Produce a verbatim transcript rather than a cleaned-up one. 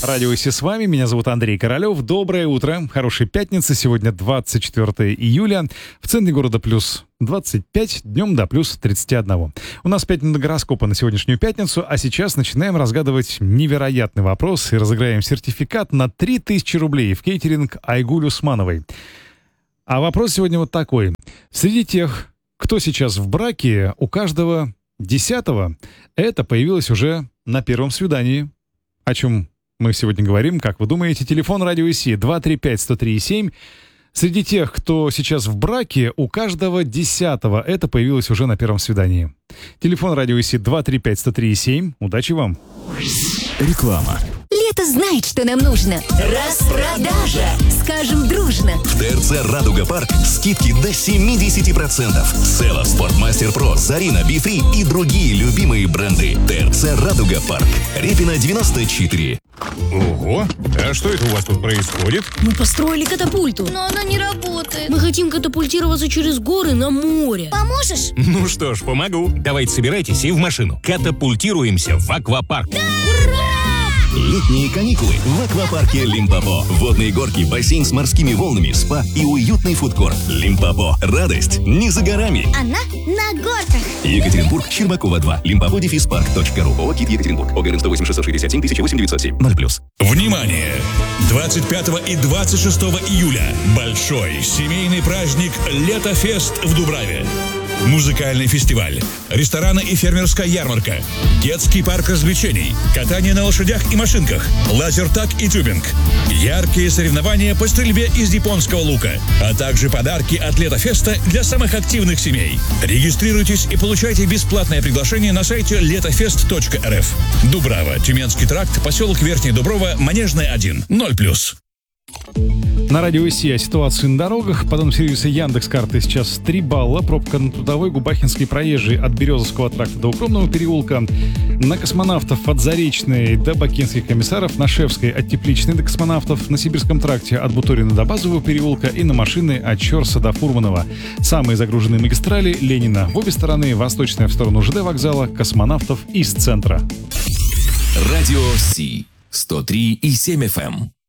Радио ИСИ с вами. Меня зовут Андрей Королёв. Доброе утро. Хорошей пятницы. Сегодня двадцать четвёртое июля. В центре города плюс двадцать пять, днем до плюс тридцать один. У нас пять минут гороскопа на сегодняшнюю пятницу, а сейчас начинаем разгадывать невероятный вопрос и разыграем сертификат на три тысячи рублей в кейтеринг Айгуль Усмановой. А вопрос сегодня вот такой. Среди тех, кто сейчас в браке, у каждого десятого это появилось уже на первом свидании. О чем мы сегодня говорим, как вы думаете? Телефон Радио ИСИ два три пять сто три семь. Среди тех, кто сейчас в браке, у каждого десятого это появилось уже на первом свидании. Телефон Радио ИСИ два три пять сто три семь. Удачи вам! Реклама. Лето знает, что нам нужно. Распродажа! Скажем дружно. В ТРЦ «Радуга Парк» скидки до семьдесят процентов. Села, Спортмастер Про, Зарина, Бифри и другие любимые бренды. ТРЦ «Радуга Парк». Репина девяносто четыре. Ого! А что это у вас тут происходит? Мы построили катапульту. Но она не работает. Мы хотим катапультироваться через горы на море. Поможешь? Ну что ж, помогу. Давайте собирайтесь и в машину. Катапультируемся в аквапарк. Летние каникулы в аквапарке Лимпопо. Водные горки, бассейн с морскими волнами, спа и уютный фудкорт. Лимпопо. Радость не за горами. Она на горках. Екатеринбург, Щербакова два. Лимпопо дефис парк точка ру. ООО «Кит Екатеринбург». ОГРН сто восемь шестьсот шестьдесят семь тысяча восемь девятьсот семь. ноль плюс. Внимание! двадцать пятого и двадцать шестого июля большой семейный праздник «Летофест» в Дубраве. Музыкальный фестиваль, рестораны и фермерская ярмарка, детский парк развлечений, катание на лошадях и машинках, лазертаг и тюбинг, яркие соревнования по стрельбе из японского лука, а также подарки от Летофеста для самых активных семей. Регистрируйтесь и получайте бесплатное приглашение на сайте летофест точка эр эф. Дубрава, Тюменский тракт, поселок Верхняя Дуброва, Манежная один. ноль плюс. На Радио ИСИ о ситуации на дорогах. По данным сервиса Яндекс.Карты сейчас три балла. Пробка на Трудовой, Губахинской проезжей от Березовского тракта до Укромного переулка. На Космонавтов от Заречной до Бакинских комиссаров. На Шевской от Тепличной до Космонавтов. На Сибирском тракте от Буторина до Базового переулка. И на машины от Чорса до Фурманова. Самые загруженные магистрали Ленина. В обе стороны. Восточная в сторону ЖД вокзала. Космонавтов из центра. Радио Си. сто три и семь эф эм.